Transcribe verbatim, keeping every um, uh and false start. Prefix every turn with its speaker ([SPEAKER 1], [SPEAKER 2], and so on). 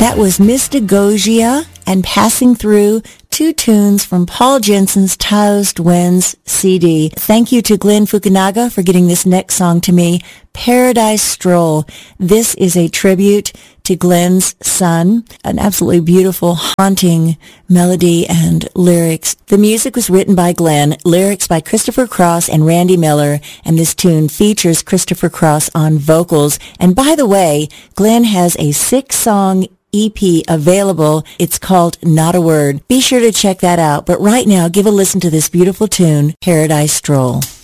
[SPEAKER 1] That was Mystagogia and Passing Through, two tunes from Paul Jensen's Taoist Winds C D. Thank you to Glenn Fukunaga for getting this next song to me, Paradise Stroll. This is a tribute to Glenn's son, an absolutely beautiful, haunting melody and lyrics. The music was written by Glenn, lyrics by Christopher Cross and Randy Miller, and this tune features Christopher Cross on vocals. And by the way, Glenn has a six-song E P available. It's called Not a Word. Be sure to check that out. But right now, give a listen to this beautiful tune, Paradise Stroll.